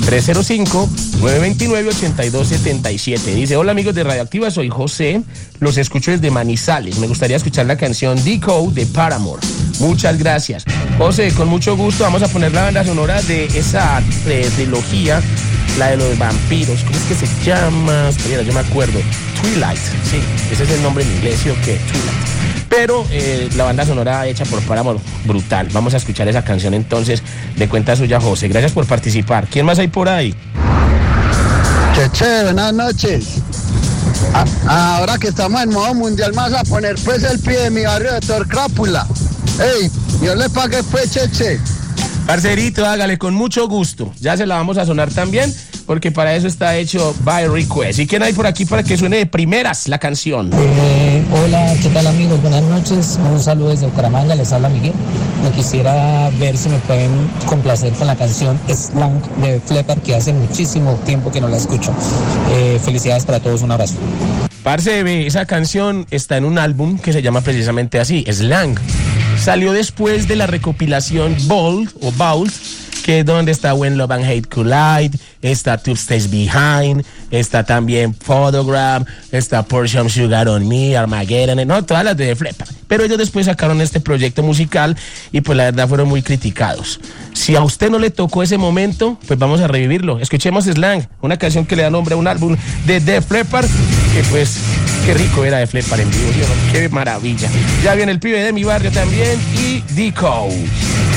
305-929-8277. Dice, hola amigos de Radioactiva, soy José, los escucho desde Manizales. Me gustaría escuchar la canción Decode de Paramore. Muchas gracias. José, con mucho gusto vamos a poner la banda sonora de esa trilogía, la de los vampiros. ¿Cómo es que se llama? Espera, yo me acuerdo. Twilight, sí, ese es el nombre en inglés, ¿sí o qué? Twilight. Pero la banda sonora hecha por Paramore, brutal. Vamos a escuchar esa canción entonces de cuenta suya, José. Gracias por participar. ¿Quién más hay por ahí? Cheche, buenas noches. Ahora que estamos en modo mundial, más a poner pues el pie de mi barrio de Tor Crápula. Ey, yo le pagué pues, Cheche. Parcerito, hágale con mucho gusto. Ya se la vamos a sonar también, porque para eso está hecho by request. ¿Y quién hay por aquí para que suene de primeras la canción? Hola, ¿qué tal amigos? Buenas noches. Un saludo desde Bucaramanga, les habla Miguel. Me quisiera ver si me pueden complacer con la canción Slang de Flepper, que hace muchísimo tiempo que no la escucho. Felicidades para todos, un abrazo. Parce, esa canción está en un álbum que se llama precisamente así, Slang. Salió después de la recopilación Bold o Bold, que es donde está When Love and Hate Collide, está Two Steps Behind, está también Photograph, está Pour Some Sugar on Me, Armageddon, no, todas las de Flepper. Pero ellos después sacaron este proyecto musical y pues la verdad fueron muy criticados. Si a usted no le tocó ese momento, pues vamos a revivirlo. Escuchemos Slang, una canción que le da nombre a un álbum de Def Leppard, que pues qué rico era Def Leppard en vivo, ¿sí o no? Qué maravilla. Ya viene el pibe de mi barrio también y Decode.